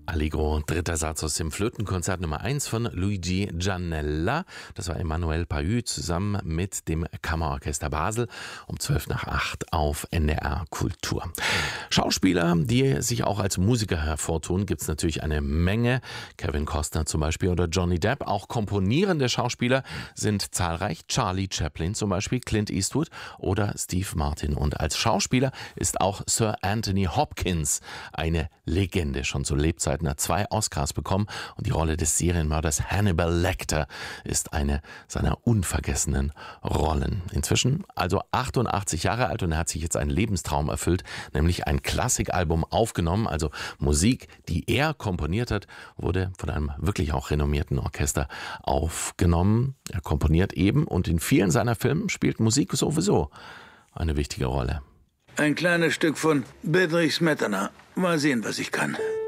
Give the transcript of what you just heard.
Allegro, dritter Satz aus dem Flötenkonzert Nummer 1 von Luigi Gianella. Das war Emmanuel Pahü zusammen mit dem Kammerorchester Basel um 7:55 auf NDR Kultur. Schauspieler, die sich auch als Musiker hervortun, gibt es natürlich eine Menge. Kevin Costner zum Beispiel oder Johnny Depp. Auch komponierende Schauspieler sind zahlreich. Charlie Chaplin zum Beispiel, Clint Eastwood oder Steve Martin. Und als Schauspieler ist auch Sir Anthony Hopkins eine Legende. Schon zu Lebzeiten hat 2 Oscars bekommen und die Rolle des Serienmörders Hannibal Lecter ist eine seiner unvergessenen Rollen. Inzwischen also 88 Jahre alt und er hat sich jetzt einen Lebenstraum erfüllt, nämlich ein Klassikalbum aufgenommen, also Musik, die er komponiert hat, wurde von einem wirklich auch renommierten Orchester aufgenommen. Er komponiert eben und in vielen seiner Filme spielt Musik sowieso eine wichtige Rolle. Ein kleines Stück von Bedřich Smetana. Mal sehen, was ich kann.